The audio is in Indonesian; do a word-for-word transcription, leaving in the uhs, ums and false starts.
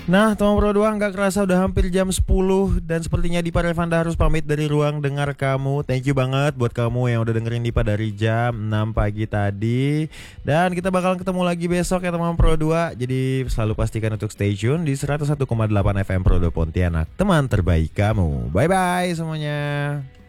Nah, teman Pro dua nggak kerasa udah hampir jam sepuluh dan sepertinya Dipa Revanda harus pamit dari ruang dengar kamu. Thank you banget buat kamu yang udah dengerin Dipa dari jam enam pagi tadi. Dan kita bakal ketemu lagi besok ya teman Pro dua. Jadi selalu pastikan untuk stay tune di seratus satu koma delapan F M Pro dua Pontianak, teman terbaik kamu. Bye bye semuanya.